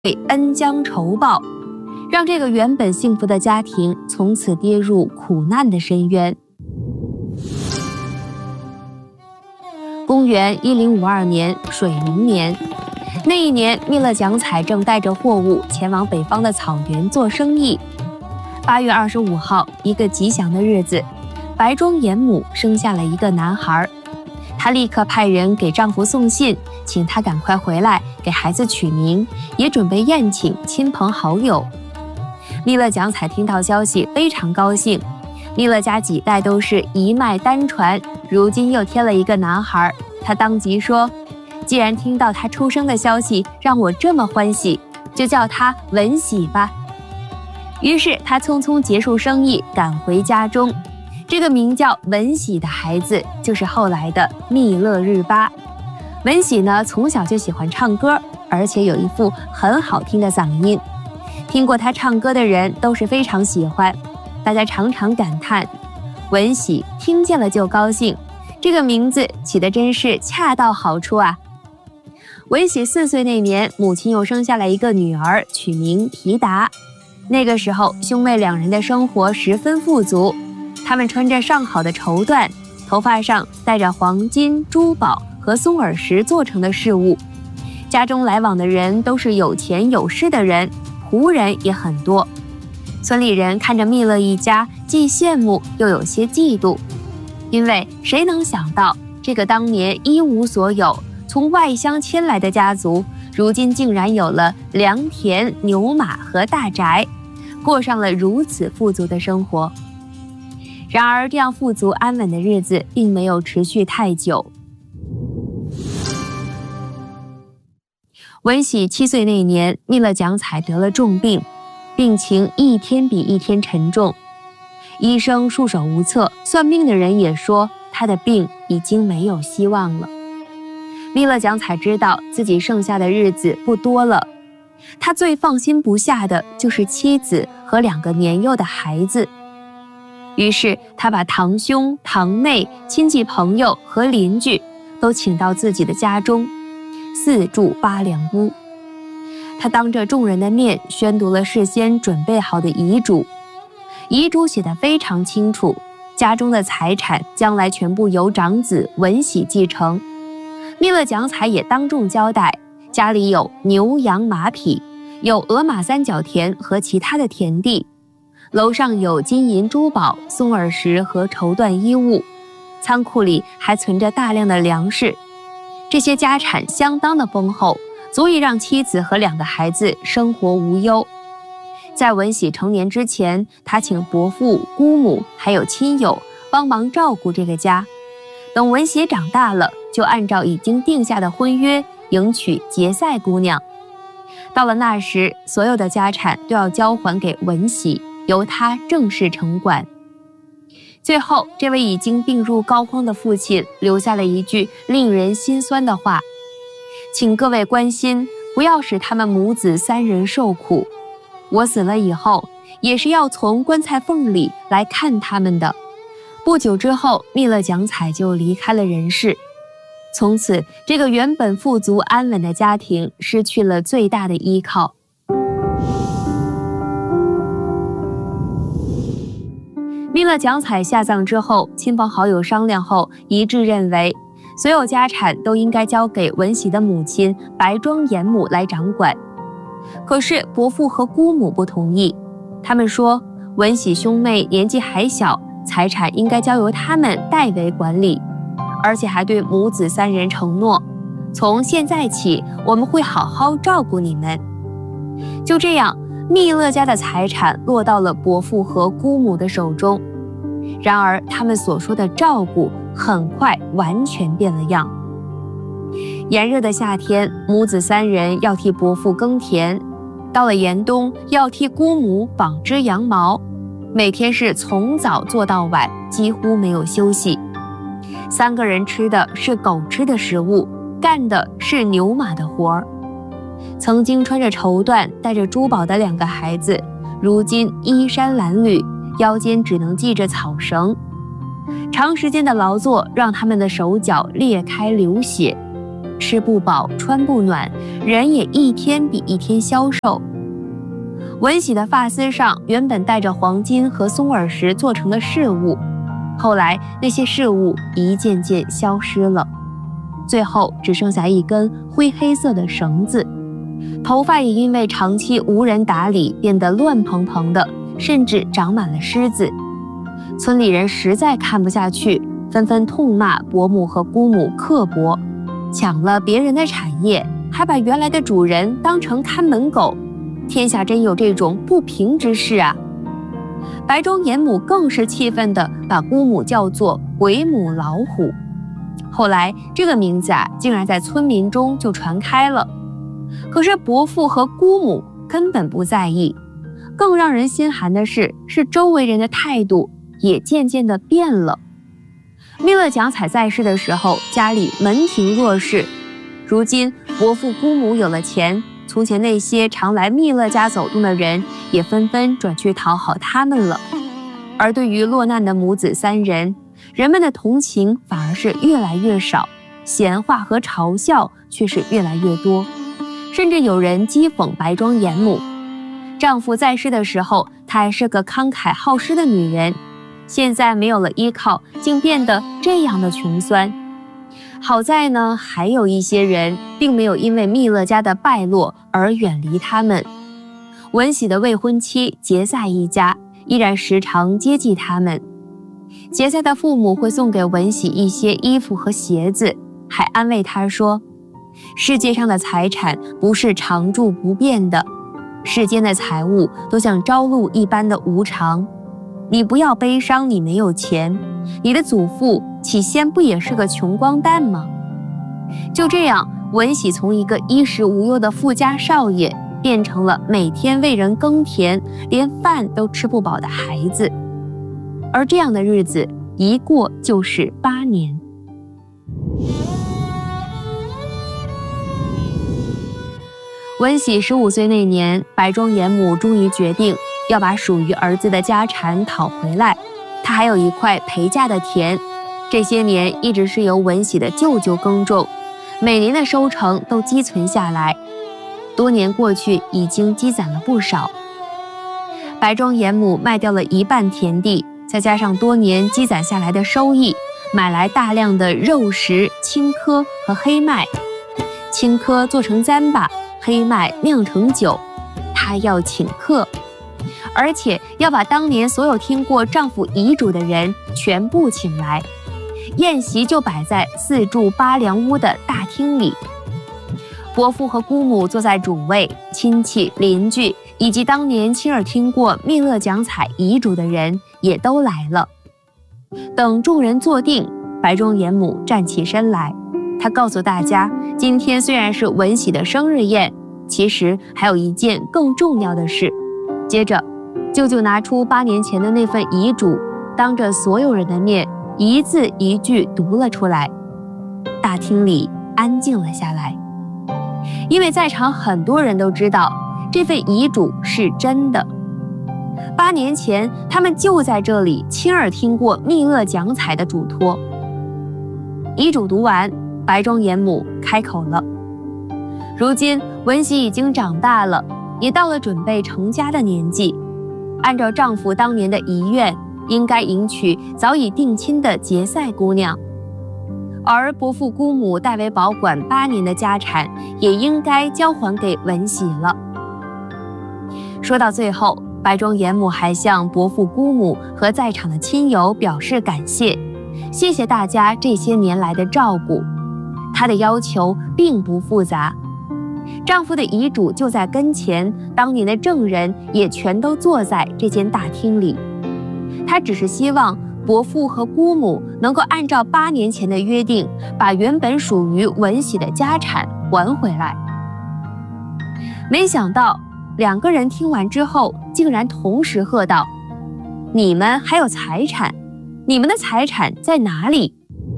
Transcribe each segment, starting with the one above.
恩将仇报，让这个原本幸福的家庭从此跌入苦难的深渊。公元1052年水灵年，那一年密勒奖彩正带着货物前往北方的草原做生意。8月25号，一个吉祥的日子，白庄严母生下了一个男孩。她立刻派人给丈夫送信，请他赶快回来给孩子取名，也准备宴请亲朋好友。密勒奖彩听到消息非常高兴，密勒家几代都是一脉单传，如今又添了一个男孩，他当即说，既然听到他出生的消息让我这么欢喜，就叫他文喜吧。于是他匆匆结束生意，赶回家中。这个名叫文喜的孩子就是后来的密勒日巴。文喜呢，从小就喜欢唱歌，而且有一副很好听的嗓音，听过他唱歌的人都是非常喜欢。大家常常感叹，文喜听见了就高兴，这个名字起得真是恰到好处啊。文喜4岁那年，母亲又生下了一个女儿，取名提达。那个时候，兄妹2人的生活十分富足，他们穿着上好的绸缎，头发上戴着黄金、珠宝和松耳石做成的饰物。家中来往的人都是有钱有势的人，仆人也很多。村里人看着密勒一家，既羡慕又有些嫉妒，因为谁能想到，这个当年一无所有，从外乡迁来的家族，如今竟然有了良田、牛马和大宅，过上了如此富足的生活。然而，这样富足安稳的日子并没有持续太久。文喜7岁那年，密勒奖彩得了重病，病情一天比一天沉重，医生束手无策，算命的人也说他的病已经没有希望了。密勒奖彩知道自己剩下的日子不多了，他最放心不下的就是妻子和2个年幼的孩子。于是他把堂兄、堂妹、亲戚朋友和邻居都请到自己的家中，4住8两屋。他当着众人的面宣读了事先准备好的遗嘱，遗嘱写得非常清楚，家中的财产将来全部由长子文喜继承。密勒奖彩也当众交代，家里有牛羊马匹，有鹅马3角田和其他的田地，楼上有金银珠宝、松耳石和绸缎衣物，仓库里还存着大量的粮食。这些家产相当的丰厚，足以让妻子和2个孩子生活无忧。在文喜成年之前，他请伯父、姑母还有亲友帮忙照顾这个家。等文喜长大了，就按照已经定下的婚约迎娶杰赛姑娘。到了那时，所有的家产都要交还给文喜，由他正式承管。最后，这位已经病入膏肓的父亲留下了一句令人心酸的话：请各位关心，不要使他们母子3人受苦。我死了以后，也是要从棺材缝里来看他们的。不久之后，密勒奖彩就离开了人世。从此，这个原本富足安稳的家庭失去了最大的依靠。密勒奖彩下葬之后，亲朋好友商量后一致认为，所有家产都应该交给文喜的母亲白庄严母来掌管。可是伯父和姑母不同意，他们说文喜兄妹年纪还小，财产应该交由他们代为管理，而且还对母子3人承诺，从现在起我们会好好照顾你们。就这样，密勒家的财产落到了伯父和姑母的手中。然而他们所说的照顾很快完全变了样。炎热的夏天，母子3人要替伯父耕田；到了严冬，要替姑母纺织羊毛，每天是从早做到晚，几乎没有休息。3个人吃的是狗吃的食物，干的是牛马的活儿。曾经穿着绸缎、带着珠宝的2个孩子，如今衣衫褴褛，腰间只能系着草绳。长时间的劳作让他们的手脚裂开流血， 吃不饱，穿不暖，人也一天比一天消瘦。文喜的发丝上原本带着黄金和松耳石做成的饰物，后来那些饰物一件件消失了，最后只剩下一根灰黑色的绳子。头发也因为长期无人打理变得乱蓬蓬的，甚至长满了虱子。村里人实在看不下去，纷纷痛骂伯母和姑母刻薄，抢了别人的产业，还把原来的主人当成看门狗，天下真有这种不平之事啊！白庄严母更是气愤地把姑母叫做鬼母老虎。后来这个名字竟然在村民中就传开了。可是伯父和姑母根本不在意，更让人心寒的是周围人的态度也渐渐地变了。密勒蒋彩在世的时候，家里门庭若市，如今伯父姑母有了钱，从前那些常来密勒家走动的人也纷纷转去讨好他们了。而对于落难的母子三人，人们的同情反而是越来越少，闲话和嘲笑却是越来越多，甚至有人讥讽白庄严母。丈夫在世的时候，她还是个慷慨好施的女人，现在没有了依靠，竟变得这样的穷酸。好在呢，还有一些人并没有因为密勒家的败落而远离他们。文喜的未婚妻杰赛一家依然时常接济他们。杰赛的父母会送给文喜一些衣服和鞋子，还安慰他说，世界上的财产不是常住不变的，世间的财物都像朝露一般的无常，你不要悲伤你没有钱，你的祖父起先不也是个穷光蛋吗？就这样，文喜从一个衣食无忧的富家少爷变成了每天为人耕田连饭都吃不饱的孩子。而这样的日子一过就是8年。文喜15岁那年，白庄严母终于决定要把属于儿子的家产讨回来。他还有一块陪嫁的田，这些年一直是由文喜的舅舅耕种，每年的收成都积存下来，多年过去，已经积攒了不少。白庄严母卖掉了1半田地，再加上多年积攒下来的收益，买来大量的肉食、青稞和黑麦。青稞做成糌粑，黑麦酿成酒。她要请客，而且要把当年所有听过丈夫遗嘱的人全部请来。宴席就摆在4住8梁屋的大厅里。伯父和姑母坐在主位，亲戚、邻居以及当年亲耳听过密勒蒋彩遗嘱的人也都来了。等众人坐定，白庄严母站起身来，她告诉大家，今天虽然是文喜的生日宴，其实还有一件更重要的事。接着，舅舅拿出8年前的那份遗嘱，当着所有人的面，一字一句读了出来。大厅里安静了下来，因为在场很多人都知道这份遗嘱是真的。8年前，他们就在这里亲耳听过密勒蒋彩的嘱托。遗嘱读完，白庄严母开口了。如今文喜已经长大了，也到了准备成家的年纪，按照丈夫当年的遗愿，应该迎娶早已定亲的杰赛姑娘，而伯父姑母代为保管8年的家产，也应该交还给文喜了。说到最后，白庄严母还向伯父姑母和在场的亲友表示感谢，谢谢大家这些年来的照顾。她的要求并不复杂，丈夫的遗嘱就在跟前，当年的证人也全都坐在这间大厅里。她只是希望伯父和姑母能够按照8年前的约定，把原本属于文喜的家产还回来。没想到2个人听完之后，竟然同时喝道：“你们还有财产？你们的财产在哪里？”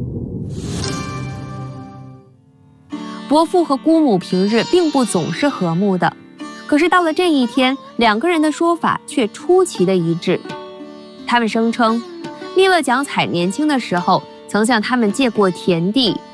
伯父和姑母平日并不总是和睦的，可是到了这一天，2个人的说法却出奇的一致。他们声称，密勒蒋彩年轻的时候曾向他们借过田地，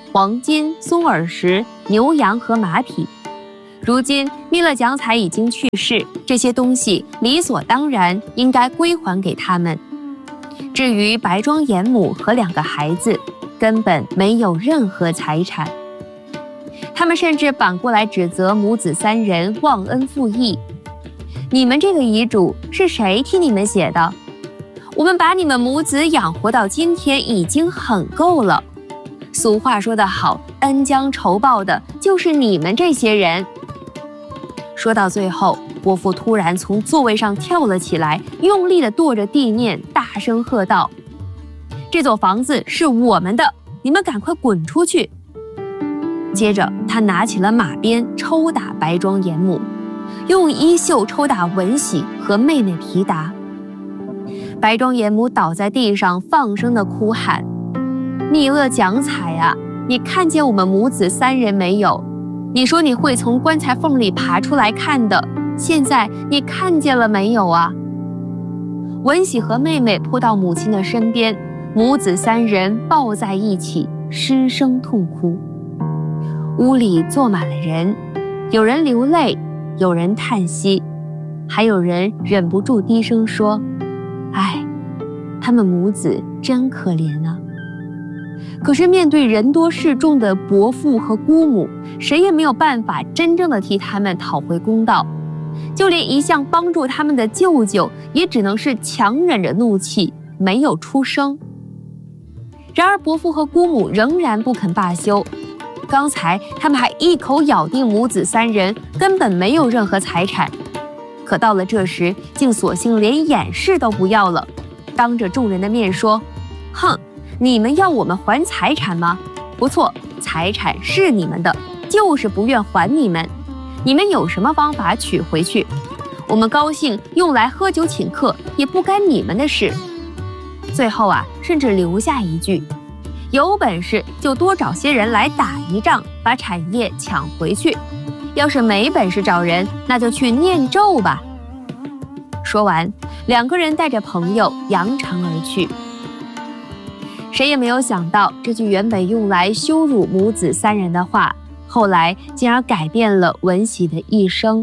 黄金、松耳石、牛羊和马匹。如今弥勒讲彩已经去世，这些东西理所当然应该归还给他们。至于白庄严母和2个孩子，根本没有任何财产。他们甚至反过来指责母子3人忘恩负义。你们这个遗嘱是谁替你们写的？我们把你们母子养活到今天已经很够了。俗话说得好，恩将仇报的就是你们这些人。说到最后，伯父突然从座位上跳了起来，用力地跺着地面，大声喝道：这座房子是我们的，你们赶快滚出去！接着他拿起了马鞭抽打白庄严母，用衣袖抽打文喜和妹妹皮达。白庄严母倒在地上，放声地哭喊：弥勒讲彩啊，你看见我们母子3人没有？你说你会从棺材缝里爬出来看的，现在你看见了没有啊？文喜和妹妹扑到母亲的身边，母子3人抱在一起，失声痛哭。屋里坐满了人，有人流泪，有人叹息，还有人忍不住低声说：唉，他们母子真可怜啊。可是面对人多势众的伯父和姑母，谁也没有办法真正的替他们讨回公道，就连一向帮助他们的舅舅也只能是强忍着怒气，没有出声。然而伯父和姑母仍然不肯罢休，刚才他们还一口咬定母子3人根本没有任何财产，可到了这时竟索性连掩饰都不要了，当着众人的面说：哼，你们要我们还财产吗？不错，财产是你们的，就是不愿还你们。你们有什么方法取回去？我们高兴用来喝酒请客，也不干你们的事。最后啊，甚至留下一句：有本事就多找些人来打一仗，把产业抢回去。要是没本事找人，那就去念咒吧。说完，2个人带着朋友扬长而去。谁也没有想到，这句原本用来羞辱母子3人的话，后来竟然改变了文喜的一生。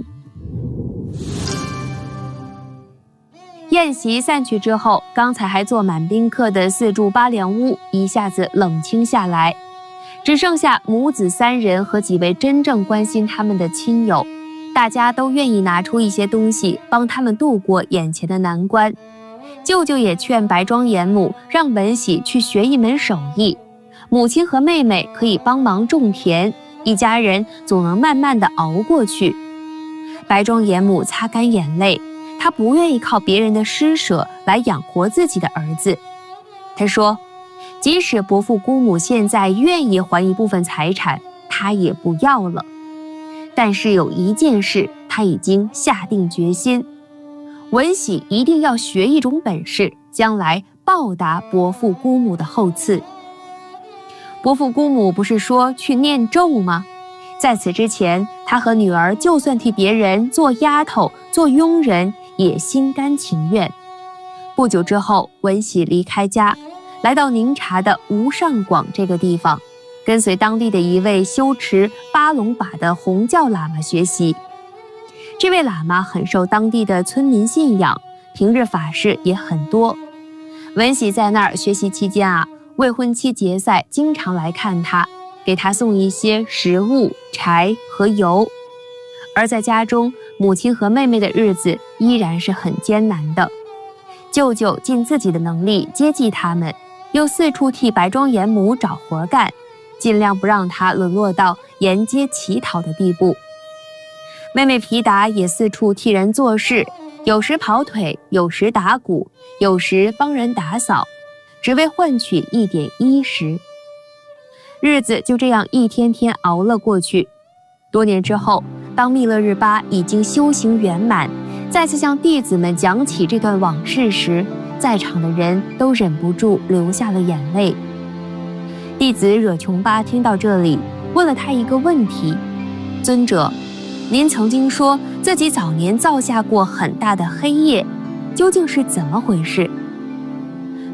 宴席散去之后，刚才还坐满宾客的4住8凉屋一下子冷清下来，只剩下母子3人和几位真正关心他们的亲友，大家都愿意拿出一些东西帮他们度过眼前的难关。舅舅也劝白庄严母让文喜去学一门手艺，母亲和妹妹可以帮忙种田，一家人总能慢慢地熬过去。白庄严母擦干眼泪，她不愿意靠别人的施舍来养活自己的儿子。她说，即使伯父姑母现在愿意还一部分财产，她也不要了。但是有一件事，她已经下定决心，文喜一定要学一种本事，将来报答伯父姑母的厚赐。伯父姑母不是说去念咒吗？在此之前，他和女儿就算替别人做丫头、做佣人，也心甘情愿。不久之后，文喜离开家，来到宁察的无上广这个地方，跟随当地的一位修持巴隆法的红教喇嘛学习。这位喇嘛很受当地的村民信仰，平日法事也很多。文喜在那儿学习期间啊，未婚妻杰赛经常来看他，给他送一些食物、柴和油。而在家中，母亲和妹妹的日子依然是很艰难的。舅舅尽自己的能力接济他们，又四处替白庄严母找活干，尽量不让他沦落到沿街乞讨的地步。妹妹皮达也四处替人做事，有时跑腿，有时打鼓，有时帮人打扫，只为换取一点衣食。日子就这样一天天熬了过去。多年之后，当密勒日巴已经修行圆满，再次向弟子们讲起这段往事时，在场的人都忍不住流下了眼泪。弟子惹琼巴听到这里，问了他一个问题：尊者，您曾经说自己早年造下过很大的黑业，究竟是怎么回事？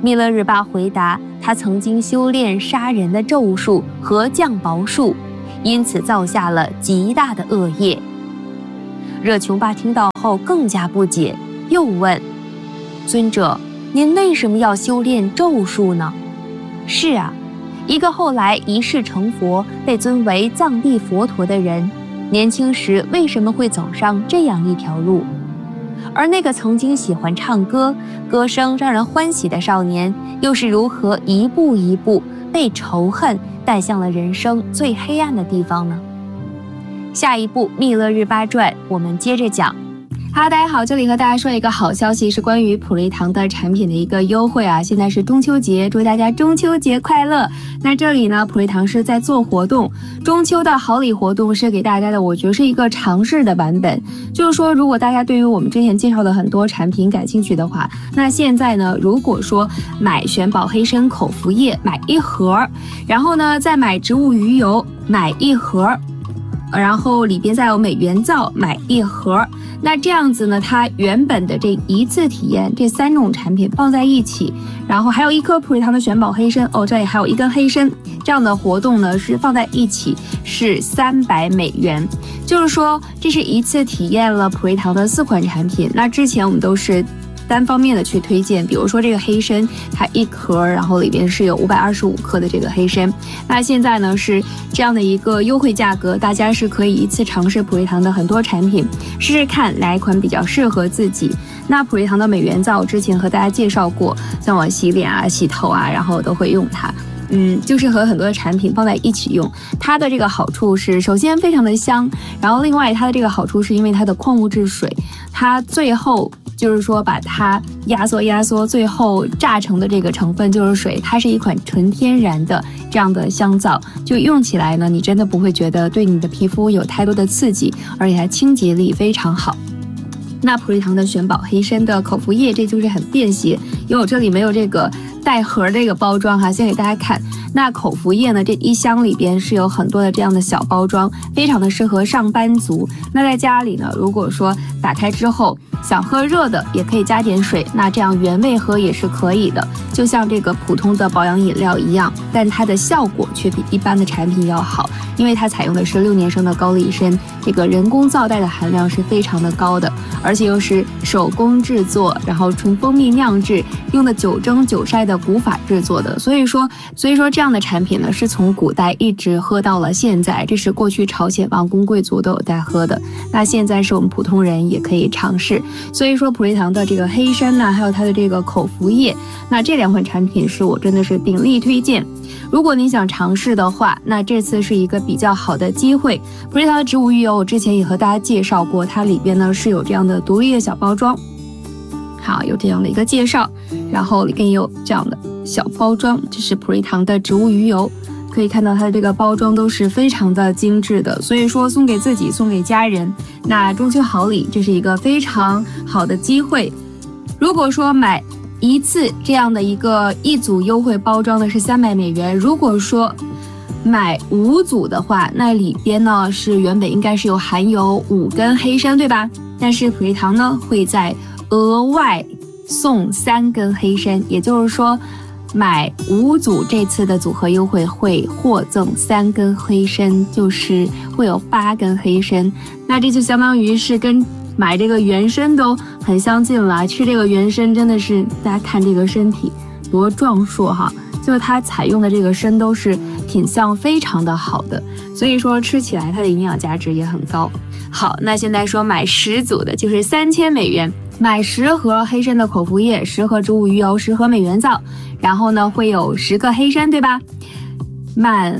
密勒日巴回答，他曾经修炼杀人的咒术和降雹术，因此造下了极大的恶业。热琼巴听到后更加不解，又问：尊者，您为什么要修炼咒术呢？是啊，一个后来一世成佛，被尊为藏地佛陀的人，年轻时为什么会走上这样一条路？而那个曾经喜欢唱歌，歌声让人欢喜的少年，又是如何一步一步被仇恨带向了人生最黑暗的地方呢？下一部《密勒日巴传》，我们接着讲。 哈喽，大家好，这里和大家说一个好消息，是关于普瑞堂的产品的一个优惠啊！现在是中秋节，祝大家中秋节快乐。那这里呢，普瑞堂是在做活动，中秋的好礼活动是给大家的，我觉得是一个尝试的版本。就是说，如果大家对于我们之前介绍的很多产品感兴趣的话，那现在呢，如果说买玄宝黑参口服液买1盒，然后呢再买植物鱼油买1盒，然后里边再有美元皂买1盒，那这样子呢，它原本的这一次体验这3种产品放在一起，然后还有1颗普瑞堂的玄宝黑参哦，这里还有1根黑参，这样的活动呢是放在一起是300美元，就是说这是一次体验了普瑞堂的4款产品。那之前我们都是单方面的去推荐，比如说这个黑参，它1盒，然后里边是有525克的这个黑参。那现在呢是这样的一个优惠价格，大家是可以一次尝试普瑞堂的很多产品，试试看哪一款比较适合自己。那普瑞堂的美元皂之前和大家介绍过，像我洗脸啊、洗头啊，然后我都会用它。就是和很多的产品放在一起用，它的这个好处是，首先非常的香，然后另外它的这个好处是因为它的矿物质水，它最后就是说把它压缩，最后榨成的这个成分就是水，它是一款纯天然的这样的香皂，就用起来呢，你真的不会觉得对你的皮肤有太多的刺激，而且它清洁力非常好。那普瑞堂的玄宝黑参的口服液，这就是很便携，因为我这里没有这个带盒这个包装哈，先给大家看。那口服液呢，这一箱里边是有很多的这样的小包装，非常的适合上班族。那在家里呢，如果说打开之后想喝热的，也可以加点水，那这样原味喝也是可以的，就像这个普通的保养饮料一样，但它的效果却比一般的产品要好，因为它采用的是6年生的高丽参，这个人工皂带的含量是非常的高的，而且又是手工制作，然后纯蜂蜜酿制，用的9蒸9晒的古法制作的，所以说这样的产品呢，是从古代一直喝到了现在，这是过去朝鲜王公贵族都有在喝的，那现在是我们普通人也可以尝试。所以说普瑞堂的这个黑参呢，还有它的这个口服液，那这2款产品是我真的是鼎力推荐。如果你想尝试的话，那这次是一个比较好的机会。普瑞堂的植物鱼油，我之前也和大家介绍过，它里边呢是有这样的独立的小包装，好，有这样的一个介绍，然后里边也有这样的小包装，这是普瑞堂的植物鱼油，可以看到它的这个包装都是非常的精致的，所以说送给自己，送给家人，那中秋好礼，这是一个非常好的机会。如果说买一次这样的一组优惠包装的是300美元，如果说买5组的话，那里边呢是原本应该是含有5根黑参，对吧？但是普瑞堂呢会在额外送3根黑参，也就是说买5组这次的组合优惠会获赠3根黑参，就是会有8根黑参，那这就相当于是跟买这个原参都很相近了。吃这个原参真的是，大家看这个身体多壮硕哈，就是它采用的这个参都是品相非常的好的，所以说吃起来它的营养价值也很高。好，那现在说买10组的就是3000美元，买10盒黑参的口服液，10盒植物鱼油，10盒美元皂，然后呢会有10个黑参，对吧？满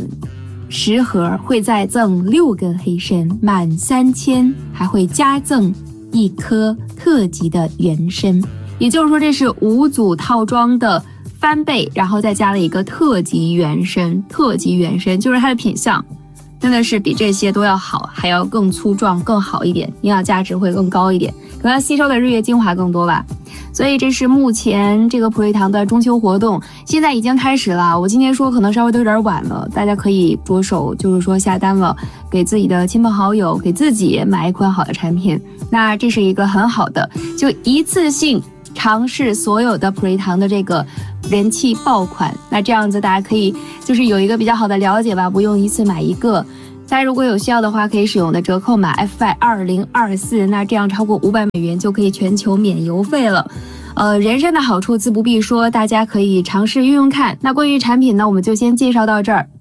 10盒会再赠6根黑参，满3000还会加赠1颗特级的原参，也就是说这是5组套装的翻倍，然后再加了一个特级原参。特级原参就是它的品相真的是比这些都要好，还要更粗壮更好一点，营养价值会更高一点，可能吸收的日月精华更多吧。所以这是目前这个普瑞堂的中秋活动，现在已经开始了。我今天说可能稍微都有点晚了，大家可以着手就是说下单了，给自己的亲朋好友，给自己买一款好的产品。那这是一个很好的，就一次性尝试所有的普瑞堂的这个人气爆款。那这样子大家可以就是有一个比较好的了解吧，不用一次买一个。大家如果有需要的话，可以使用的折扣码 FY2024，那这样超过500美元就可以全球免邮费了。人参的好处自不必说，大家可以尝试用用看。那关于产品呢，我们就先介绍到这儿。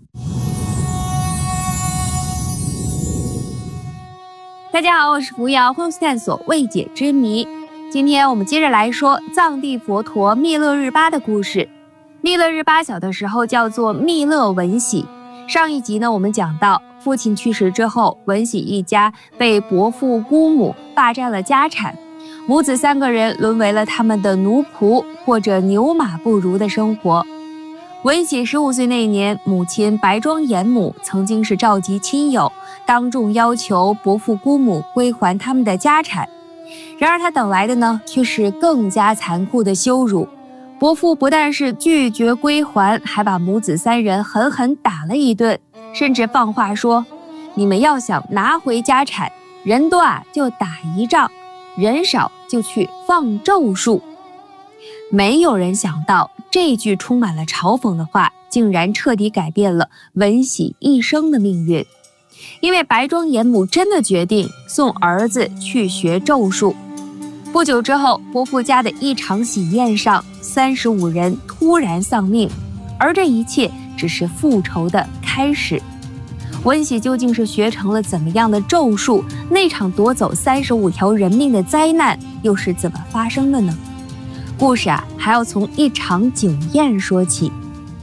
大家好，我是扶摇，欢迎探索未解之谜。今天我们接着来说藏地佛陀密勒日巴的故事。密勒日巴小的时候叫做密勒文喜。上一集呢，我们讲到父亲去世之后，文喜一家被伯父姑母霸占了家产，母子3个人沦为了他们的奴仆，过着牛马不如的生活。文喜15岁那年，母亲白庄严母曾经是召集亲友，当众要求伯父姑母归还他们的家产。然而他等来的呢，却是更加残酷的羞辱。伯父不但是拒绝归还，还把母子3人狠狠打了一顿，甚至放话说：你们要想拿回家产，人多就打1仗，人少就去放咒术。没有人想到，这句充满了嘲讽的话，竟然彻底改变了文喜一生的命运。因为白庄严母真的决定送儿子去学咒术。不久之后，伯父家的一场喜宴上，35人突然丧命，而这一切只是复仇的开始。文喜究竟是学成了怎么样的咒术？那场夺走35条人命的灾难又是怎么发生的呢？故事还要从一场酒宴说起。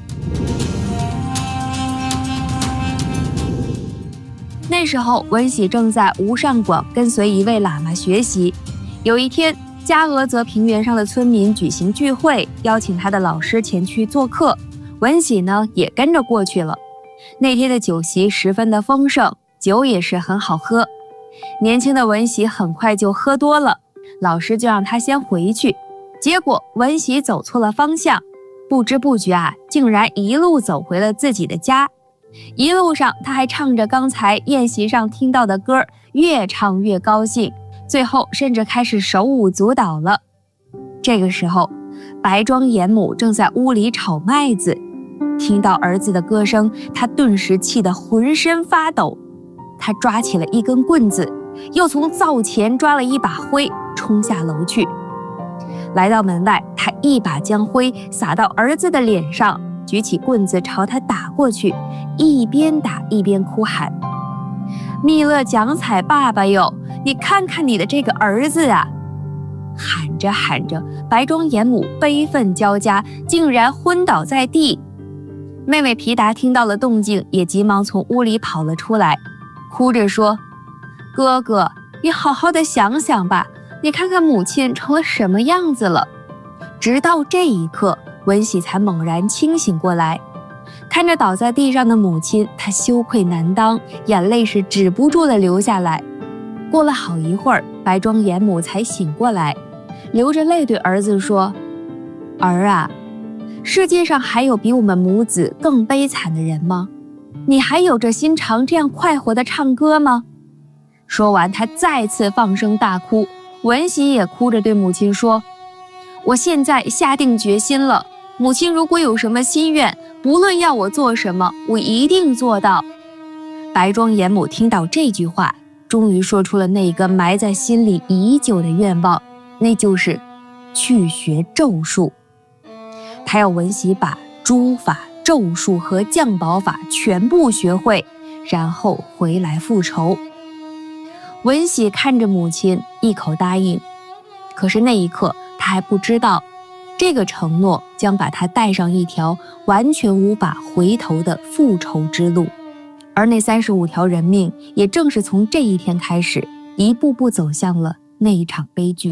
那时候，文喜正在无上广跟随一位喇嘛学习。有一天，加俄泽平原上的村民举行聚会，邀请他的老师前去做客。文喜呢，也跟着过去了。那天的酒席十分的丰盛，酒也是很好喝。年轻的文喜很快就喝多了，老师就让他先回去。结果文喜走错了方向，不知不觉竟然一路走回了自己的家。一路上他还唱着刚才宴席上听到的歌，越唱越高兴，最后甚至开始手舞足蹈了。这个时候，白庄严母正在屋里炒麦子，听到儿子的歌声，他顿时气得浑身发抖。他抓起了一根棍子，又从灶前抓了一把灰，冲下楼去。来到门外，他一把将灰撒到儿子的脸上，举起棍子朝他打过去，一边打一边哭喊：密勒讲彩爸爸哟，你看看你的这个儿子啊！喊着喊着，白庄严母悲愤交加，竟然昏倒在地。妹妹皮达听到了动静，也急忙从屋里跑了出来，哭着说：哥哥，你好好的想想吧，你看看母亲成了什么样子了。直到这一刻，文喜才猛然清醒过来，看着倒在地上的母亲，他羞愧难当，眼泪是止不住的流下来。过了好一会儿，白庄严母才醒过来，流着泪对儿子说：儿啊，世界上还有比我们母子更悲惨的人吗？你还有着心肠这样快活的唱歌吗？说完，他再次放声大哭。文喜也哭着对母亲说：我现在下定决心了，母亲如果有什么心愿，不论要我做什么，我一定做到。白庄严母听到这句话，终于说出了那个埋在心里已久的愿望，那就是去学咒术。他要文喜把诸法、咒术和降宝法全部学会，然后回来复仇。文喜看着母亲，一口答应。可是那一刻，他还不知道，这个承诺将把他带上一条完全无法回头的复仇之路。而那35条人命，也正是从这一天开始，一步步走向了那一场悲剧。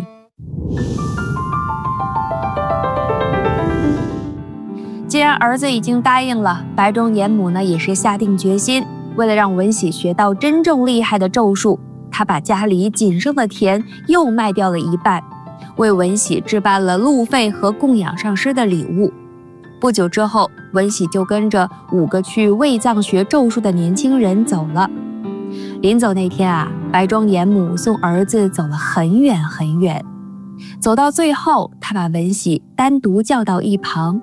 既然儿子已经答应了，白庄严母呢也是下定决心，为了让文喜学到真正厉害的咒术，他把家里仅剩的田又卖掉了一半，为文喜置办了路费和供养上师的礼物。不久之后，文喜就跟着5个去卫藏学咒术的年轻人走了。临走那天白庄严母送儿子走了很远很远，走到最后，他把文喜单独叫到一旁，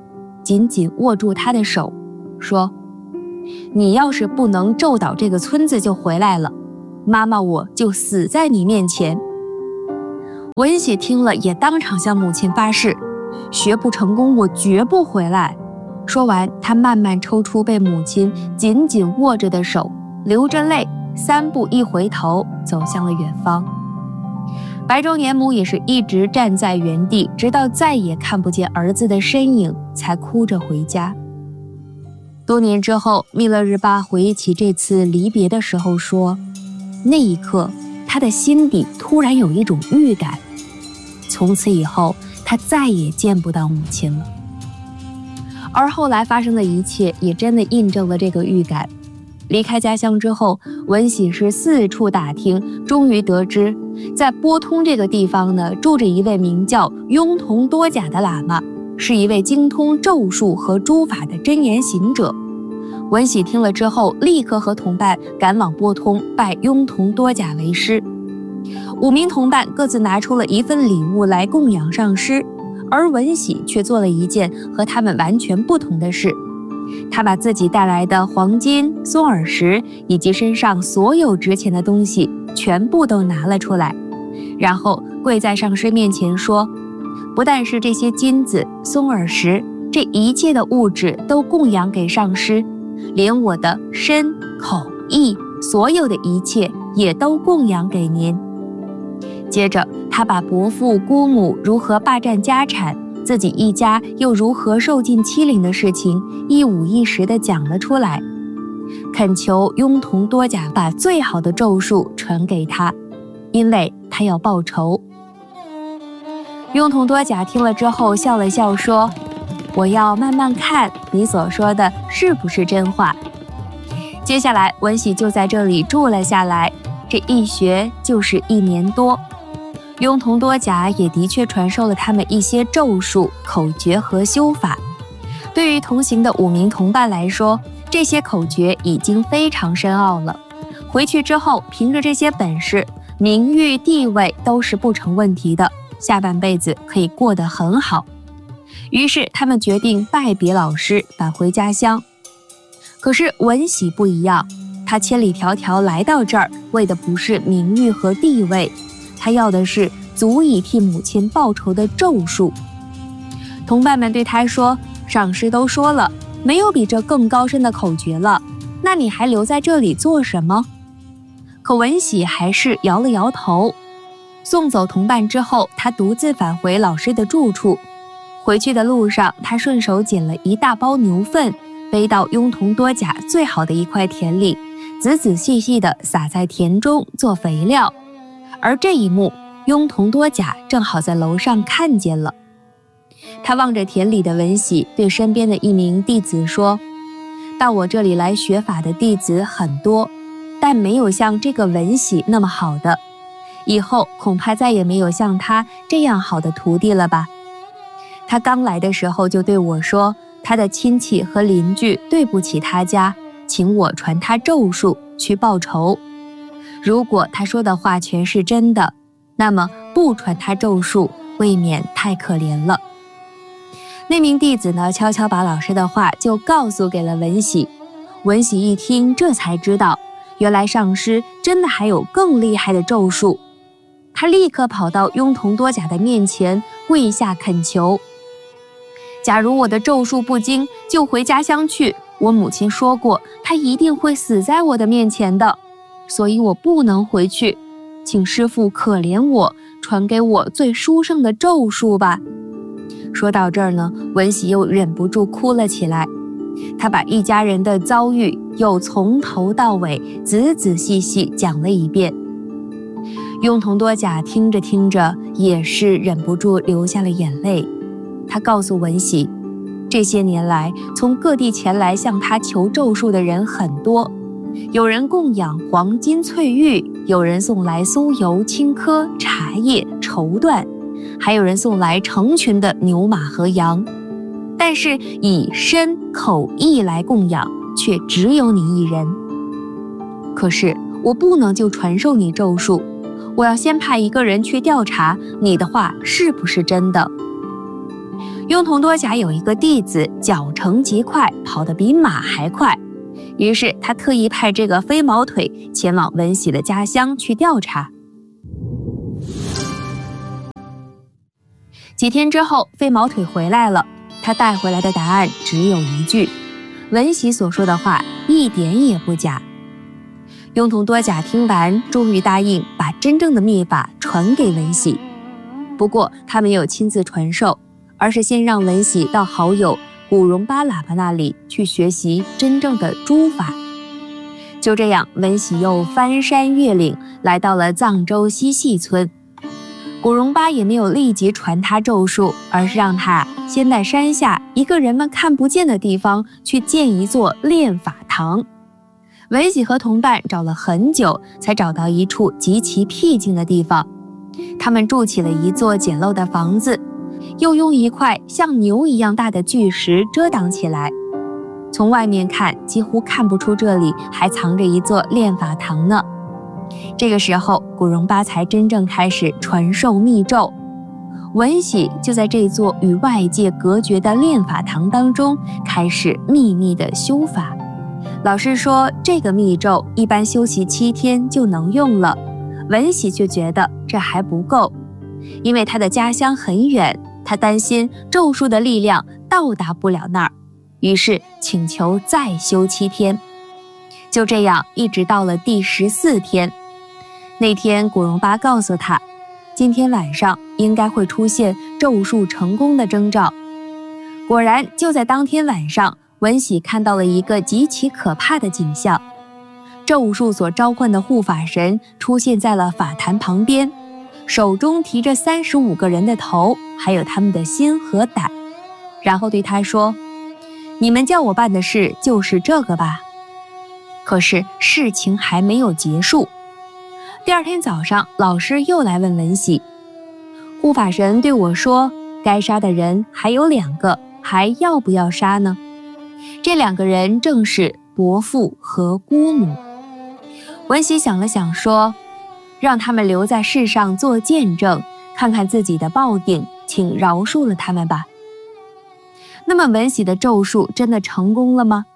紧紧握住他的手，说：你要是不能咒倒这个村子就回来了，妈妈我就死在你面前。文喜听了也当场向母亲发誓，学不成功我绝不回来。说完，他慢慢抽出被母亲紧紧握着的手，流着泪3步1回头走向了远方。白中年母也是一直站在原地，直到再也看不见儿子的身影，才哭着回家。多年之后，密勒日巴回忆起这次离别的时候说，那一刻他的心底突然有一种预感，从此以后他再也见不到母亲了。而后来发生的一切也真的印证了这个预感。离开家乡之后，文喜是四处打听，终于得知在波通这个地方呢，住着一位名叫雍同多甲的喇嘛，是一位精通咒术和诸法的真言行者。文喜听了之后，立刻和同伴赶往波通，拜雍同多甲为师。5名同伴各自拿出了一份礼物来供养上师，而文喜却做了一件和他们完全不同的事。他把自己带来的黄金、松耳石以及身上所有值钱的东西全部都拿了出来，然后跪在上师面前说，不但是这些金子、松耳石，这一切的物质都供养给上师，连我的身、口、意，所有的一切也都供养给您。接着他把伯父姑母如何霸占家产，自己一家又如何受尽欺凌的事情一五一十地讲了出来，恳求雍同多甲把最好的咒术传给他，因为他要报仇。雍同多甲听了之后笑了笑说，我要慢慢看你所说的是不是真话。接下来文喜就在这里住了下来，这一学就是1年多。雍同多甲也的确传授了他们一些咒术、口诀和修法。对于同行的5名同伴来说，这些口诀已经非常深奥了。回去之后，凭着这些本事，名誉地位都是不成问题的，下半辈子可以过得很好。于是他们决定拜别老师，返回家乡。可是文喜不一样，他千里迢迢来到这儿，为的不是名誉和地位，他要的是足以替母亲报仇的咒术。同伴们对他说，上师都说了，没有比这更高深的口诀了，那你还留在这里做什么？可文喜还是摇了摇头。送走同伴之后，他独自返回老师的住处。回去的路上，他顺手捡了一大包牛粪，背到雍同多甲最好的一块田里，仔仔细细地撒在田中做肥料。而这一幕，雍同多甲正好在楼上看见了。他望着田里的文喜，对身边的一名弟子说，到我这里来学法的弟子很多，但没有像这个文喜那么好的，以后恐怕再也没有像他这样好的徒弟了吧。他刚来的时候就对我说，他的亲戚和邻居对不起他家，请我传他咒术去报仇。如果他说的话全是真的，那么不传他咒术未免太可怜了。那名弟子呢，悄悄把老师的话就告诉给了文喜。文喜一听，这才知道原来上师真的还有更厉害的咒术。他立刻跑到雍同多甲的面前，跪下恳求，假如我的咒术不精，就回家乡去。我母亲说过，她一定会死在我的面前的，所以我不能回去，请师父可怜我，传给我最殊胜的咒术吧。说到这儿呢，文喜又忍不住哭了起来。他把一家人的遭遇又从头到尾仔仔细细讲了一遍。雍同多甲听着听着，也是忍不住流下了眼泪。他告诉文喜，这些年来从各地前来向他求咒术的人很多，有人供养黄金翠玉，有人送来酥油、青稞、茶叶、绸缎，还有人送来成群的牛马和羊，但是以身口意来供养，却只有你一人。可是我不能就传授你咒术，我要先派一个人去调查你的话是不是真的。 雍同多甲有一个弟子脚程极快，跑得比马还快，于是他特意派这个飞毛腿前往文喜的家乡去调查。几天之后，飞毛腿回来了，他带回来的答案只有一句：文喜所说的话一点也不假。雍同多甲听完，终于答应把真正的秘法传给文喜。不过他没有亲自传授，而是先让文喜到好友古荣巴喇嘛那里去学习真正的诛法。就这样，文喜又翻山越岭，来到了藏州西细村。古荣巴也没有立即传他咒术，而是让他先在山下一个人们看不见的地方去建一座炼法堂。文喜和同伴找了很久，才找到一处极其僻静的地方。他们筑起了一座简陋的房子，又用一块像牛一样大的巨石遮挡起来。从外面看，几乎看不出这里还藏着一座炼法堂呢。这个时候，古荣巴才真正开始传授密咒。文喜就在这座与外界隔绝的炼法堂当中开始秘密的修法。老师说，这个密咒一般修习7天就能用了，文喜却觉得这还不够，因为他的家乡很远，他担心咒术的力量到达不了那儿，于是请求再修7天。就这样，一直到了第14天。那天古荣巴告诉他，今天晚上应该会出现咒术成功的征兆。果然，就在当天晚上，文喜看到了一个极其可怕的景象。咒术所召唤的护法神出现在了法坛旁边，手中提着35个人的头，还有他们的心和胆，然后对他说：你们叫我办的事就是这个吧。可是事情还没有结束。第二天早上，老师又来问文喜，护法神对我说，该杀的人还有2个，还要不要杀呢？这2个人正是伯父和姑母。文喜想了想说，让他们留在世上做见证，看看自己的报应，请饶恕了他们吧。那么文喜的咒术真的成功了吗？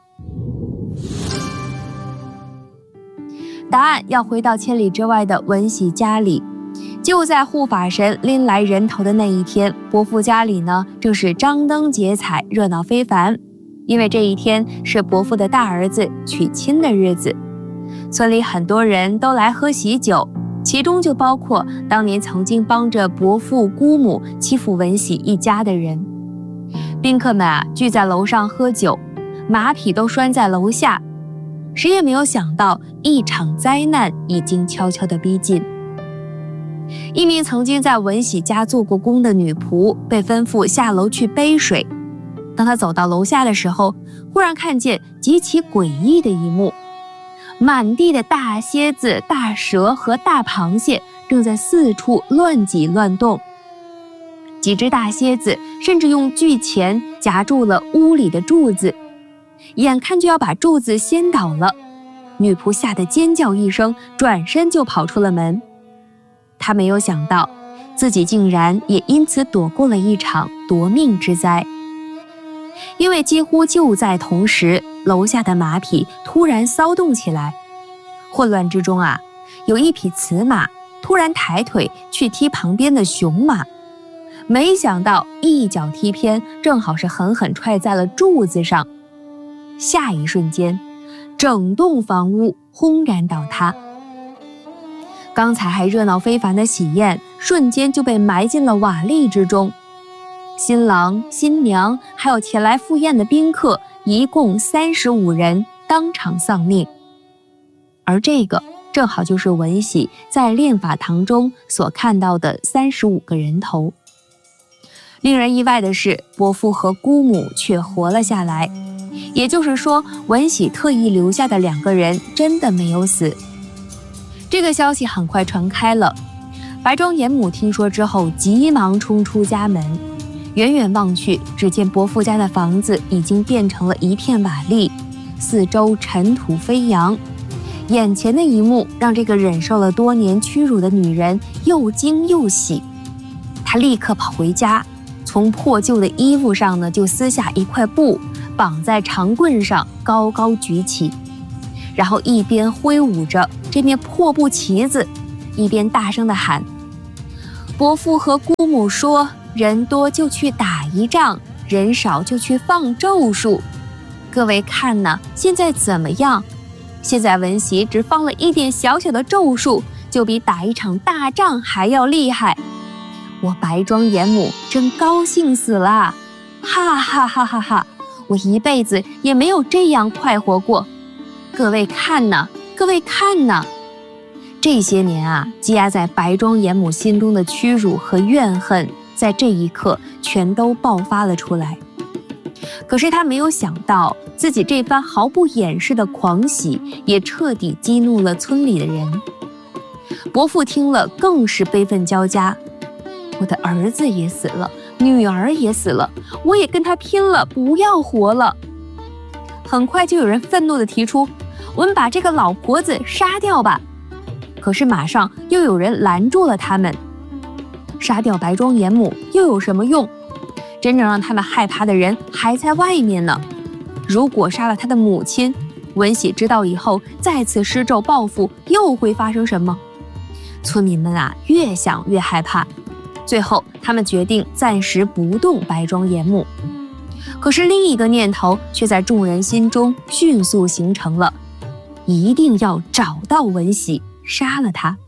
答案要回到千里之外的文喜家里。就在护法神拎来人头的那一天，伯父家里呢正是张灯结彩，热闹非凡。因为这一天是伯父的大儿子娶亲的日子，村里很多人都来喝喜酒，其中就包括当年曾经帮着伯父姑母欺负文喜一家的人。宾客们聚在楼上喝酒，马匹都拴在楼下，谁也没有想到一场灾难已经悄悄地逼近。一名曾经在文喜家做过工的女仆被吩咐下楼去背水。当她走到楼下的时候，忽然看见极其诡异的一幕，满地的大蝎子、大蛇和大螃蟹正在四处乱挤乱动。几只大蝎子甚至用巨钳夹住了屋里的柱子，眼看就要把柱子掀倒了。女仆吓得尖叫一声，转身就跑出了门。她没有想到，自己竟然也因此躲过了一场夺命之灾。因为几乎就在同时，楼下的马匹突然骚动起来。混乱之中有一匹雌马突然抬腿去踢旁边的雄马，没想到一脚踢偏，正好是狠狠踹在了柱子上。下一瞬间，整栋房屋轰然倒塌。刚才还热闹非凡的喜宴，瞬间就被埋进了瓦砾之中。新郎、新娘还有前来赴宴的宾客，一共35人当场丧命。而这个正好就是文喜在炼法堂中所看到的35个人头。令人意外的是，伯父和姑母却活了下来，也就是说，文喜特意留下的2个人真的没有死。这个消息很快传开了，白庄严母听说之后，急忙冲出家门。远远望去，只见伯父家的房子已经变成了一片瓦砾，四周尘土飞扬。眼前的一幕让这个忍受了多年屈辱的女人又惊又喜。她立刻跑回家， 从破旧的衣服上呢就撕下一块布，绑在长棍上高高举起，然后一边挥舞着这面破布旗子，一边大声地喊：伯父和姑母说，人多就去打一仗，人少就去放咒术。各位看呢，现在怎么样？现在文喜只放了一点小小的咒术，就比打一场大仗还要厉害。我白庄严母真高兴死了，哈哈哈哈哈！我一辈子也没有这样快活过。各位看呢，各位看呢！这些年啊，积压在白庄严母心中的屈辱和怨恨，在这一刻全都爆发了出来。可是他没有想到，自己这番毫不掩饰的狂喜，也彻底激怒了村里的人。伯父听了更是悲愤交加，我的儿子也死了，女儿也死了，我也跟他拼了，不要活了。很快就有人愤怒地提出，我们把这个老婆子杀掉吧。可是马上又有人拦住了他们，杀掉白庄严母又有什么用？真正让他们害怕的人还在外面呢。如果杀了他的母亲，文喜知道以后再次施咒报复，又会发生什么？村民们啊，越想越害怕。最后他们决定暂时不动白庄严母。可是另一个念头却在众人心中迅速形成了，一定要找到文喜，杀了他。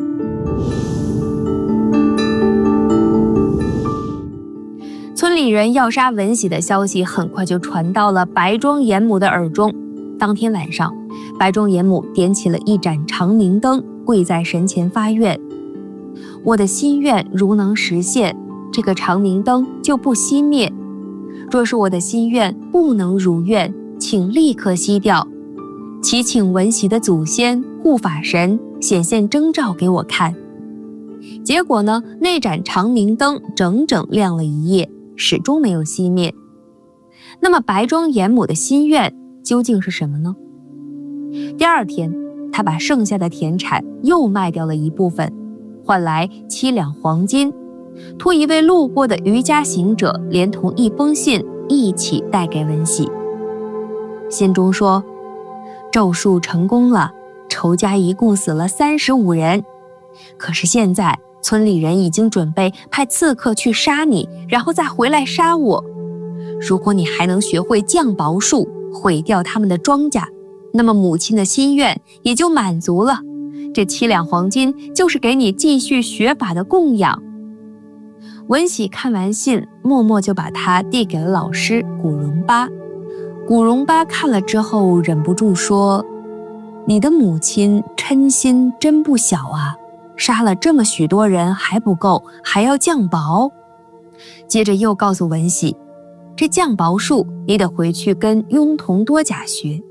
村里人要杀文喜的消息很快就传到了白庄严母的耳中。当天晚上，白庄严母点起了一盏长明灯，跪在神前发愿：我的心愿如能实现，这个长明灯就不熄灭；若是我的心愿不能如愿，请立刻熄掉。祈请文喜的祖先护法神显现征兆给我看。结果呢，那盏长明灯整整亮了一夜，始终没有熄灭。那么白庄严母的心愿究竟是什么呢？第二天，他把剩下的田产又卖掉了一部分，换来7两黄金，托一位路过的渔家行者连同一封信一起带给文喜。信中说，咒术成功了，仇家一共死了35人。可是现在村里人已经准备派刺客去杀你，然后再回来杀我。如果你还能学会降雹术，毁掉他们的庄稼，那么母亲的心愿也就满足了。这7两黄金就是给你继续学法的供养。文喜看完信，默默就把它递给了老师古荣巴。古荣巴看了之后忍不住说，你的母亲嗔心真不小啊，杀了这么许多人还不够，还要降雹。接着又告诉文喜，这降雹术你得回去跟雍同多甲学。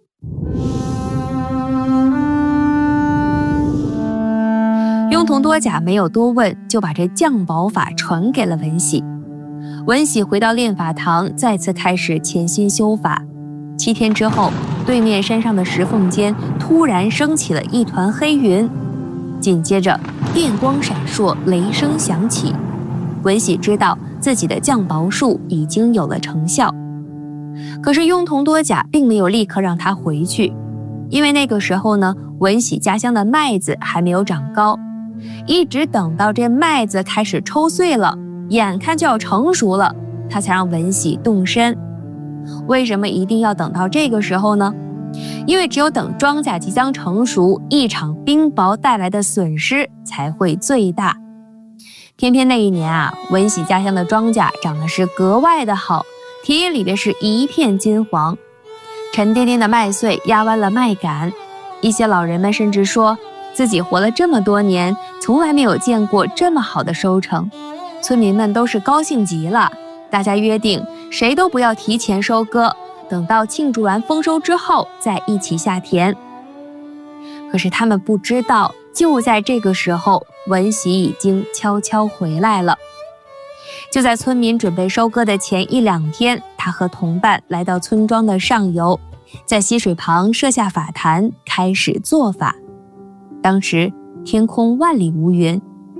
雍同多甲没有多问，就把这降雹法传给了文喜。文喜回到炼法堂，再次开始潜心修法。7天之后，对面山上的石缝间突然升起了一团黑云，紧接着电光闪烁，雷声响起。文喜知道自己的降雹术已经有了成效。可是雍同多甲并没有立刻让他回去，因为那个时候呢，文喜家乡的麦子还没有长高，一直等到这麦子开始抽穗了，眼看就要成熟了，他才让文喜动身。为什么一定要等到这个时候呢？因为只有等庄稼即将成熟，一场冰雹带来的损失才会最大。偏偏那一年啊，文喜家乡的庄稼长得是格外的好，田野里边是一片金黄，沉甸甸的麦穗压弯了麦秆。一些老人们甚至说，自己活了这么多年，从来没有见过这么好的收成。村民们都是高兴极了，大家约定谁都不要提前收割，等到庆祝完丰收之后再一起下田。可是他们不知道，就在这个时候，文喜已经悄悄回来了。就在村民准备收割的前1、2天，他和同伴来到村庄的上游，在溪水旁设下法坛，开始做法。当时天空万里无云，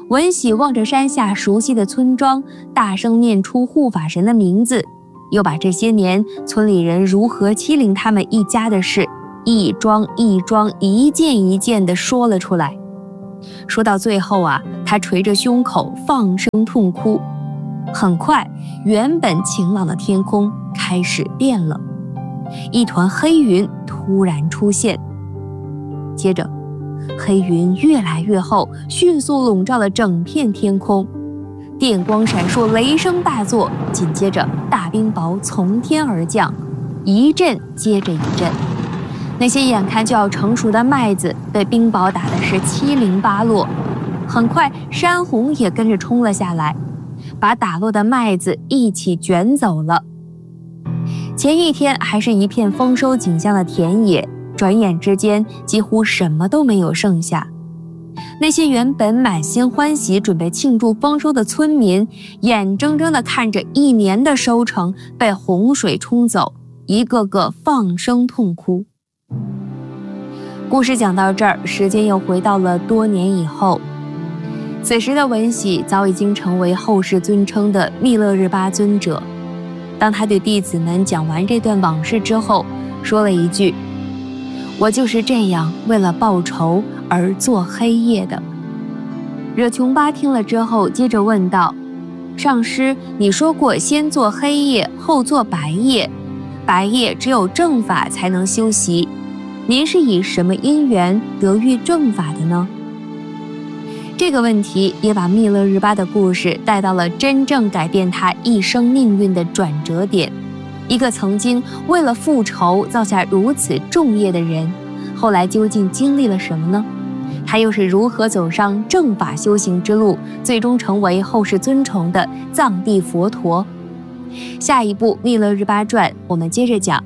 文喜望着山下熟悉的村庄，大声念出护法神的名字，又把这些年村里人如何欺凌他们一家的事，一桩一桩、一件一件地说了出来。说到最后啊，他捶着胸口放声痛哭。很快，原本晴朗的天空开始变了，一团黑云突然出现，接着黑云越来越厚，迅速笼罩了整片天空，电光闪烁，雷声大作，紧接着大冰雹从天而降，一阵接着一阵。那些眼看就要成熟的麦子被冰雹打的是七零八落，很快山洪也跟着冲了下来，把打落的麦子一起卷走了。前一天还是一片丰收景象的田野，转眼之间几乎什么都没有剩下。那些原本满心欢喜准备庆祝丰收的村民，眼睁睁地看着一年的收成被洪水冲走，一个个放声痛哭。故事讲到这儿，时间又回到了多年以后。此时的文喜早已经成为后世尊称的密勒日巴尊者。当他对弟子们讲完这段往事之后，说了一句：“我就是这样为了报仇而做黑夜的。”惹琼巴听了之后，接着问道：“上师，你说过先做黑夜，后做白夜，白夜只有正法才能修习。您是以什么因缘得遇正法的呢？”这个问题也把密勒日巴的故事带到了真正改变他一生命运的转折点。一个曾经为了复仇造下如此重业的人，后来究竟经历了什么呢？他又是如何走上正法修行之路，最终成为后世尊崇的藏地佛陀？下一部《密勒日巴传》我们接着讲。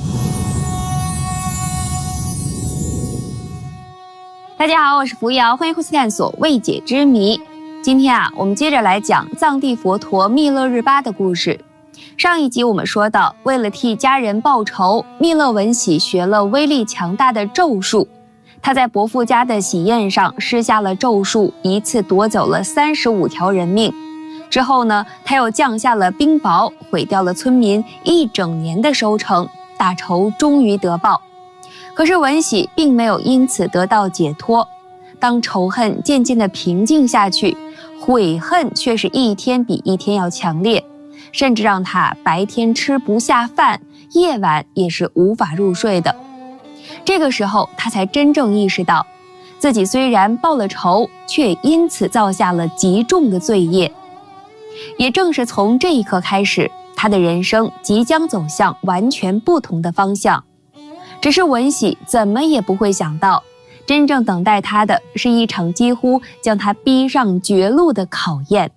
大家好，我是扶摇，欢迎回去探索未解之谜。今天我们接着来讲藏地佛陀密勒日巴的故事。上一集我们说到，为了替家人报仇，密勒文喜学了威力强大的咒术。他在伯父家的喜宴上施下了咒术，一次夺走了35条人命。之后呢，他又降下了冰雹，毁掉了村民一整年的收成，大仇终于得报。可是文喜并没有因此得到解脱，当仇恨渐渐地平静下去，悔恨却是一天比一天要强烈，甚至让他白天吃不下饭，夜晚也是无法入睡的。这个时候他才真正意识到，自己虽然报了仇，却因此造下了极重的罪业。也正是从这一刻开始，他的人生即将走向完全不同的方向。只是文喜怎么也不会想到，真正等待他的是一场几乎将他逼上绝路的考验。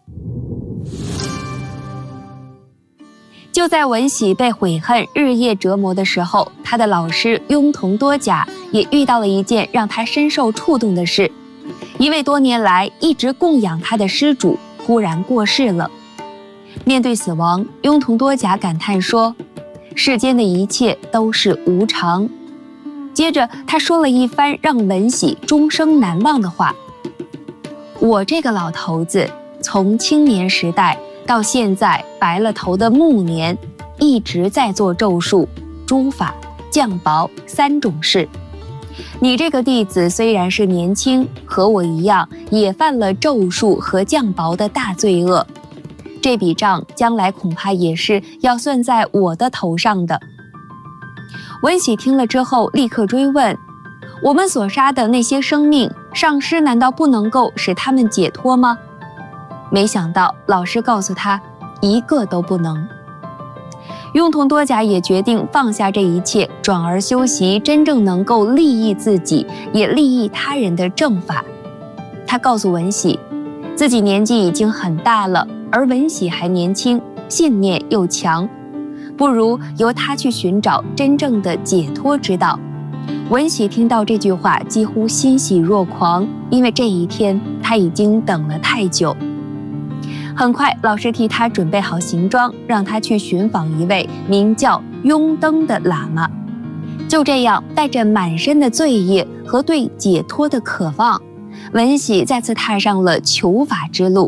就在文喜被悔恨日夜折磨的时候，他的老师雍同多甲也遇到了一件让他深受触动的事。一位多年来一直供养他的施主忽然过世了。面对死亡，雍同多甲感叹说：“世间的一切都是无常。”接着他说了一番让文喜终生难忘的话：“我这个老头子从青年时代到现在白了头的暮年，一直在做咒术、诸法、降雹3种事。你这个弟子虽然是年轻，和我一样也犯了咒术和降雹的大罪恶，这笔账将来恐怕也是要算在我的头上的。”文喜听了之后立刻追问：“我们所杀的那些生命，上师难道不能够使他们解脱吗？”没想到老师告诉他，一个都不能。雍同多甲也决定放下这一切，转而修习真正能够利益自己也利益他人的正法。他告诉文喜，自己年纪已经很大了，而文喜还年轻，信念又强，不如由他去寻找真正的解脱之道。文喜听到这句话几乎欣喜若狂，因为这一天他已经等了太久。很快老师替他准备好行装，让他去寻访一位名叫雍登的喇嘛。就这样，带着满身的罪业和对解脱的渴望， 文喜再次踏上了求法之路。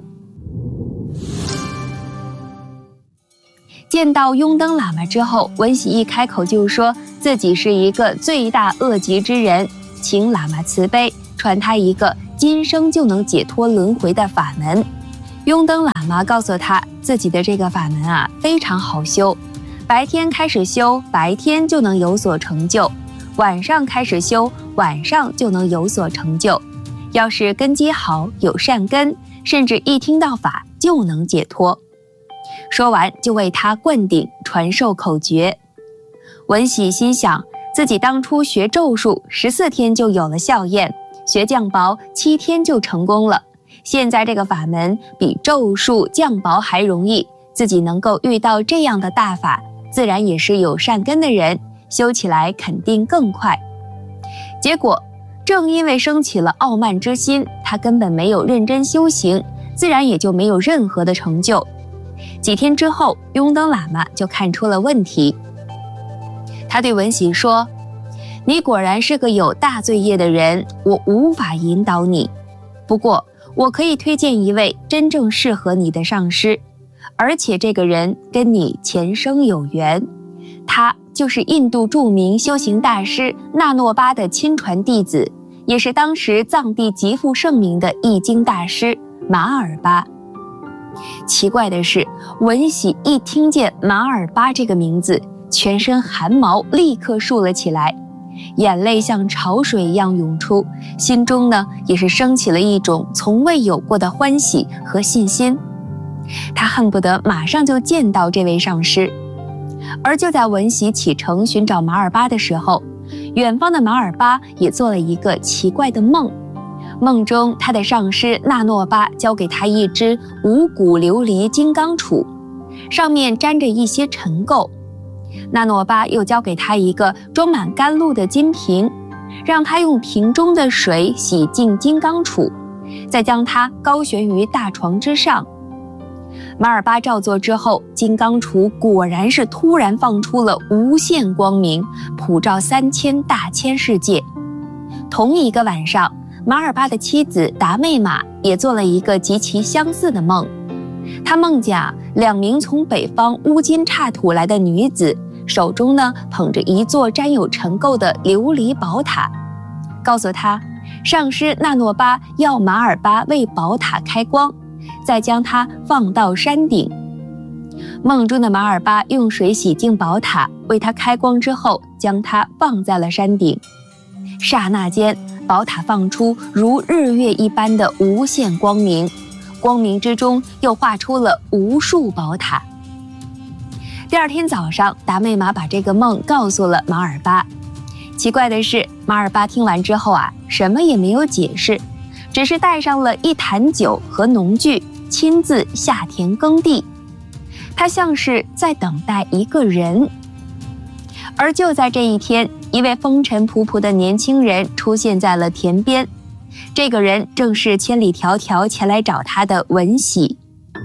见到拥灯喇嘛之后，文喜一开口就说自己是一个罪大恶极之人，请喇嘛慈悲，传他一个今生就能解脱轮回的法门。拥灯喇嘛告诉他，自己的这个法门啊非常好修，白天开始修，白天就能有所成就；晚上开始修，晚上就能有所成就。要是根基好，有善根，甚至一听到法就能解脱。说完就为他灌顶传授口诀。文喜心想，自己当初学咒术14天就有了效验，学降雹7天就成功了。现在这个法门比咒术降雹还容易，自己能够遇到这样的大法，自然也是有善根的人，修起来肯定更快。结果正因为升起了傲慢之心，他根本没有认真修行，自然也就没有任何的成就。几天之后，拥灯喇嘛就看出了问题。他对文喜说，你果然是个有大罪业的人，我无法引导你。不过我可以推荐一位真正适合你的上师，而且这个人跟你前生有缘，他就是印度著名修行大师纳诺巴的亲传弟子，也是当时藏地极负盛名的译经大师马尔巴。奇怪的是，文喜一听见马尔巴这个名字，全身汗毛立刻竖了起来，眼泪像潮水一样涌出，心中呢也是升起了一种从未有过的欢喜和信心。他恨不得马上就见到这位上师。而就在文喜启程寻找马尔巴的时候，远方的马尔巴也做了一个奇怪的梦。梦中他的上师纳诺巴交给他一只五谷琉璃金刚杵，上面沾着一些尘垢。纳诺巴又交给他一个装满甘露的金瓶，让他用瓶中的水洗净金刚杵，再将它高悬于大床之上。马尔巴照做之后，金刚杵果然是突然放出了无限光明，普照3000大千世界。同一个晚上，马尔巴的妻子达妹玛也做了一个极其相似的梦。她梦见2名从北方乌金刹土来的女子，手中呢捧着一座沾有尘垢的琉璃宝塔，告诉她，上师纳诺巴要马尔巴为宝塔开光，再将它放到山顶。梦中的马尔巴用水洗净宝塔，为它开光之后，将它放在了山顶。刹那间，宝塔放出如日月一般的无限光明，光明之中又画出了无数宝塔。第二天早上，达妹玛把这个梦告诉了马尔巴。奇怪的是，马尔巴听完之后什么也没有解释，只是带上了一坛酒和农具，亲自下田耕地。他像是在等待一个人。而就在这一天，一位风尘仆仆的年轻人出现在了田边。这个人正是千里迢迢前来找他的文喜。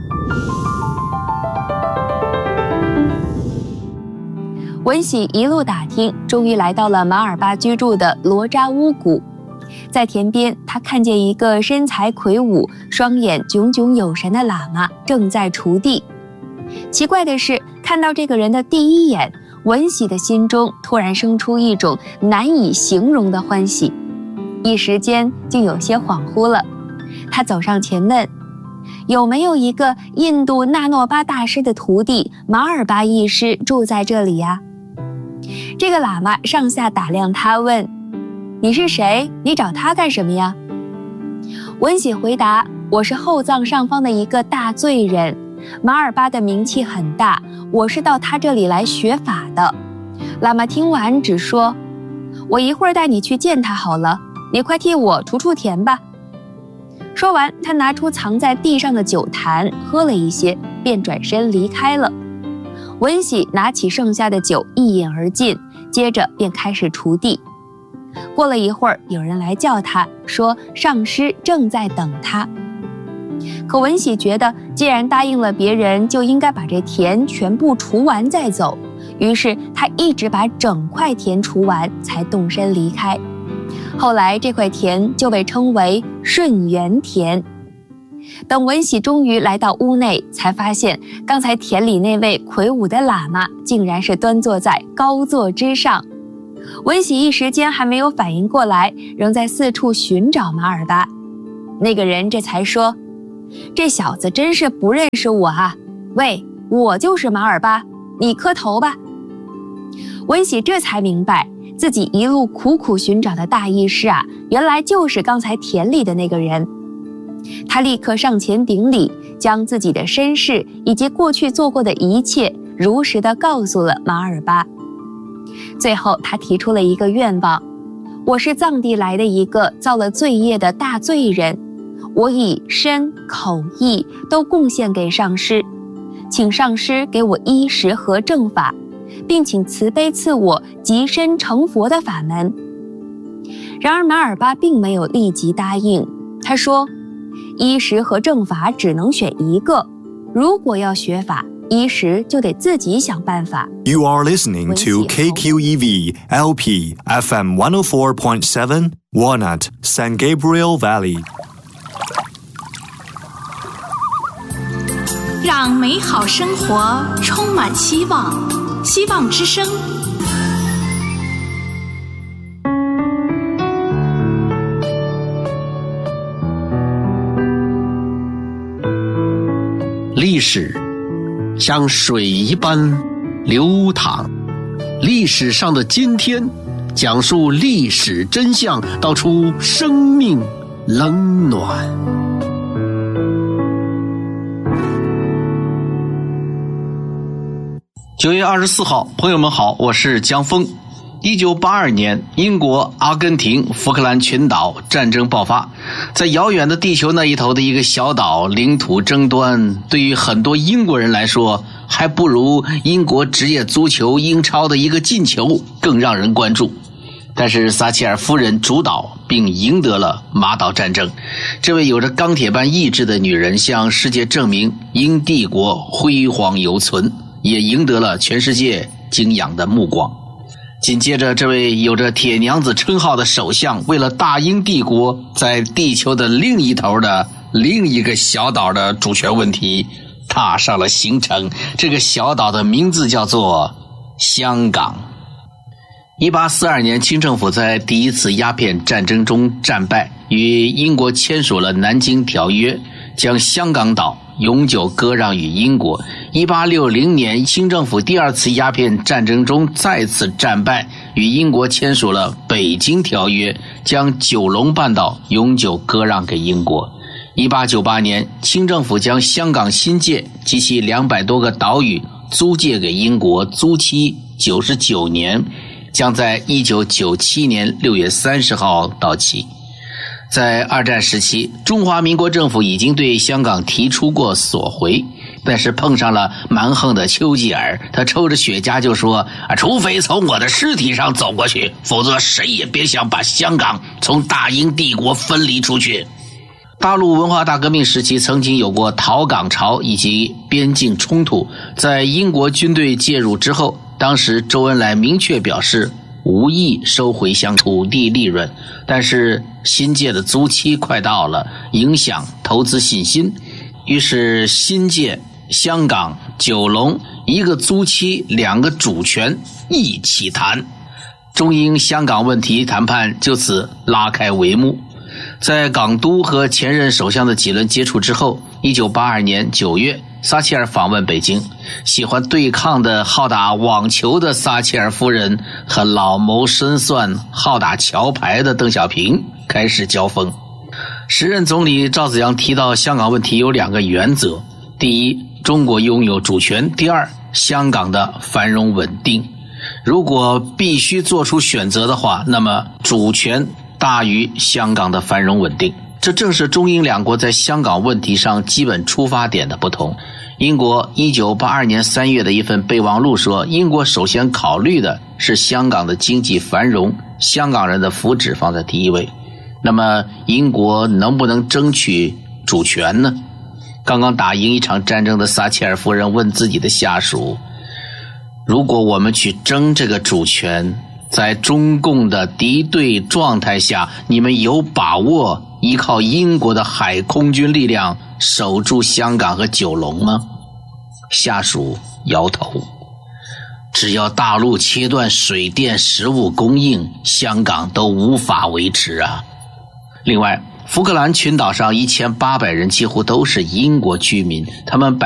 文喜一路打听，终于来到了马尔巴居住的罗扎乌谷。在田边，他看见一个身材魁梧、双眼炯炯有神的喇嘛正在锄地。奇怪的是，看到这个人的第一眼，文喜的心中突然生出一种难以形容的欢喜，一时间竟有些恍惚了。他走上前问，有没有一个印度纳诺巴大师的徒弟马尔巴义师住在这里呀？这个喇嘛上下打量他，问，你是谁？你找他干什么呀？文喜回答，我是后藏上方的一个大罪人，马尔巴的名气很大，我是到他这里来学法的。喇嘛听完只说，我一会儿带你去见他好了，你快替我锄田吧。说完，他拿出藏在地上的酒坛，喝了一些，便转身离开了。文喜拿起剩下的酒一饮而尽，接着便开始锄地。过了一会儿，有人来叫他，说上师正在等他。可文喜觉得，既然答应了别人，就应该把这田全部锄完再走，于是他一直把整块田锄完，才动身离开。 后来这块田就被称为顺源田。等文喜终于来到屋内，才发现刚才田里那位魁梧的喇嘛竟然是端坐在高座之上。文喜一时间还没有反应过来，仍在四处寻找马尔巴。那个人这才说：“这小子真是不认识我啊！喂，我就是马尔巴，你磕头吧。”文喜这才明白，自己一路苦苦寻找的大义士啊，原来就是刚才田里的那个人。他立刻上前顶礼，将自己的身世以及过去做过的一切如实地告诉了马尔巴。最后他提出了一个愿望：我是藏地来的一个造了罪业的大罪人，我以身口意都贡献给上师，请上师给我衣食和正法，并请慈悲赐我即身成佛的法门。然而马尔巴并没有立即答应，他说：衣食和正法只能选一个，如果要学法，衣食就得自己想办法。 You are listening to KQEV LP FM 104.7 Walnut San Gabriel Valley。 让美好生活充满希望，希望之声。 历史像水一般流淌，历史上的今天，讲述历史真相，道出生命冷暖。9月24号，朋友们好，我是江峰。1982年，英国阿根廷福克兰群岛战争爆发，在遥远的地球那一头的一个小岛，领土争端对于很多英国人来说，还不如英国职业足球英超的一个进球更让人关注。但是撒切尔夫人主导并赢得了马岛战争，这位有着钢铁般意志的女人向世界证明英帝国辉煌犹存，也赢得了全世界敬仰的目光。紧接着，这位有着铁娘子称号的首相，为了大英帝国在地球的另一头的另一个小岛的主权问题踏上了行程。这个小岛的名字叫做香港。1842年，清政府在第一次鸦片战争中战败，与英国签署了南京条约，将香港岛永久割让于英国。1860年，清政府第二次鸦片战争中再次战败，与英国签署了北京条约，将九龙半岛永久割让给英国。1898年，清政府将香港新界及其200多个岛屿租借给英国，租期99年，将在1997年6月30号到期。在二战时期，中华民国政府已经对香港提出过索回，但是碰上了蛮横的丘吉尔，他抽着雪茄就说，除非从我的尸体上走过去，否则谁也别想把香港从大英帝国分离出去。大陆文化大革命时期曾经有过逃港潮以及边境冲突，在英国军队介入之后，当时周恩来明确表示无意收回乡土地利润，但是新界的租期快到了，影响投资信心，于是新界、香港、九龙一个租期两个主权一起谈，中英香港问题谈判就此拉开帷幕。在港督和前任首相的几轮接触之后，1982年9月，撒切尔访问北京，喜欢对抗的好打网球的撒切尔夫人和老谋深算好打桥牌的邓小平开始交锋。时任总理赵紫阳提到香港问题有2个原则：第一，中国拥有主权；第二，香港的繁荣稳定。如果必须做出选择的话，那么主权大于香港的繁荣稳定。这正是中英两国在香港问题上基本出发点的不同。英国1982年3月的一份备忘录说，英国首先考虑的是香港的经济繁荣，香港人的福祉放在第一位。那么英国能不能争取主权呢？刚刚打赢一场战争的撒切尔夫人问自己的下属，如果我们去争这个主权， 在中共的敌对状态下，你们有把握依靠英国的海空军力量守住香港和九龙吗？下属摇头。只要大陆切断水电食物供应，香港都无法维持啊。另外，福克兰群岛上1800人几乎都是英国居民，他们